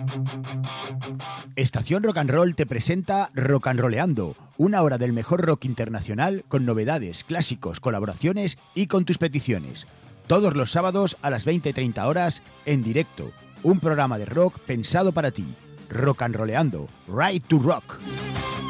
Estación Rock and Roll te presenta Rock and Rolleando, una hora del mejor rock internacional con novedades, clásicos, colaboraciones y con tus peticiones. Todos los sábados a las 20:30 horas en directo. Un programa de rock pensado para ti. Rock and Rolleando, Right to Rock.